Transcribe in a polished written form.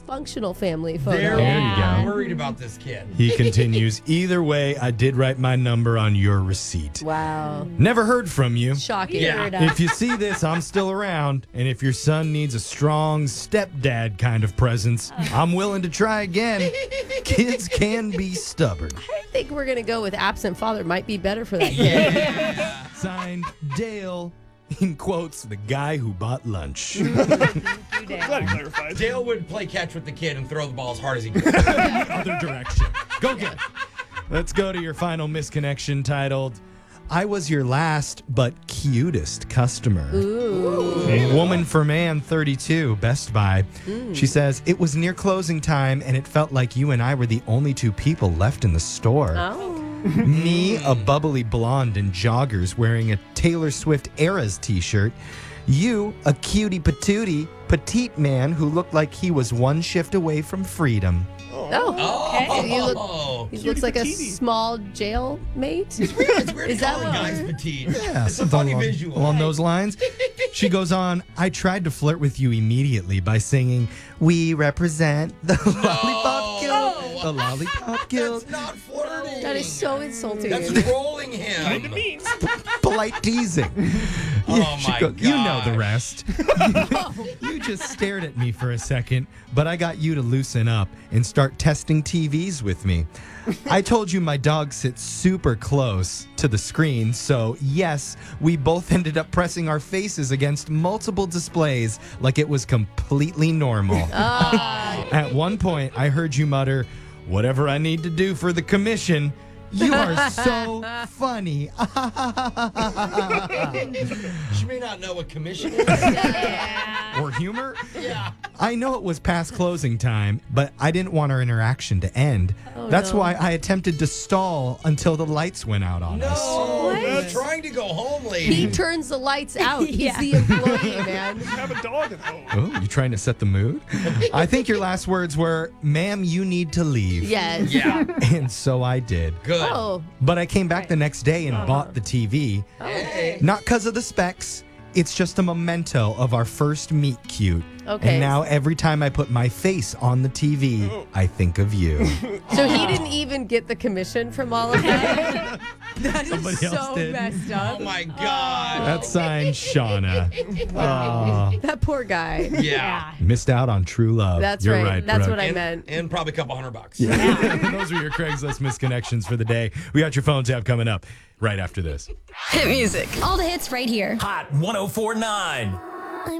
dysfunctional family photo. There There you you go. go. Worried about this kid. He continues, either way, I did write my number on your receipt. Wow. Never heard from you. Shocking. Yeah. If you see this, I'm still around. And if your son needs a strong stepdad kind of presence, I'm willing to try again. Kids can be stubborn. I think we're going to go with absent father. Might be better for that kid. Yeah. Signed, Dale. In quotes, the guy who bought lunch. Glad he clarified. Dale would play catch with the kid and throw the ball as hard as he could. Other direction. Go get it. Let's go to your final misconnection titled, I was your last but cutest customer. Woman for Man 32, Best Buy. She says, it was near closing time and it felt like you and I were the only two people left in the store. Oh. Me, a bubbly blonde in joggers wearing a Taylor Swift Eras t-shirt. You, a cutie patootie, petite man who looked like he was one shift away from freedom. Oh. He looks like a petite. small jailmate. It's weird Is to that call what guys we're- petite. Yeah, It's a something funny along, visual. along those lines. She goes on, I tried to flirt with you immediately by singing, we represent the Lollipop Guild. The Lollipop Guild. That's not flirting. That is so insulting. That's trolling him. Means. Polite teasing. Oh, She my goes, you know the gosh. rest. You just stared at me for a second, but I got you to loosen up and start testing TVs with me. I told you my dog sits super close to the screen, so yes, we both ended up pressing our faces against multiple displays like it was completely normal. At one point, I heard you mutter, whatever I need to do for the commission. You are so funny. She may not know what commission is. Or humor? Yeah. I know it was past closing time, but I didn't want our interaction to end. That's no. why I attempted to stall until the lights went out on us. No, What? we're trying to go home, lady. He turns the lights out. He's Yeah. the employee, man. Have a dog at home. Oh, you trying to set the mood? I think your last words were, ma'am, you need to leave. Yes. Yeah, And so I did. good. Oh. But I came back the next day and bought the TV. Hey. Not because of the specs. It's just a memento of our first meet cute. Okay. And now every time I put my face on the TV, I think of you. So he didn't even get the commission from all of that? That is Somebody else so did. messed up. Oh my God. That's signed Shauna. Aw. That poor guy. Yeah. Missed out on true love. That's You're right. right. That's Brooke. what I And, meant. and probably a couple $100. Those were your Craigslist misconnections for the day. We got your phone tap coming up right after this. Hit music. All the hits right here. Hot 1049.